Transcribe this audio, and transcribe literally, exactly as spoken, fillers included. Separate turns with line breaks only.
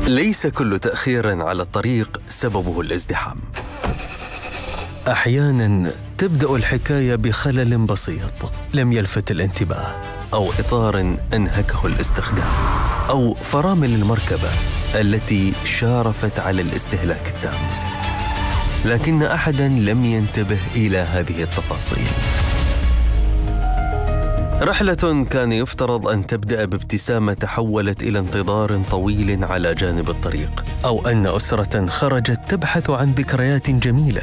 ليس كل تأخير على الطريق سببه الازدحام. أحياناً تبدأ الحكاية بخلل بسيط لم يلفت الانتباه، أو إطار أنهكه الاستخدام، أو فرامل المركبة التي شارفت على الاستهلاك التام. لكن أحداً لم ينتبه إلى هذه التفاصيل. رحلة كان يفترض أن تبدأ بابتسامة تحولت إلى انتظار طويل على جانب الطريق، أو أن أسرة خرجت تبحث عن ذكريات جميلة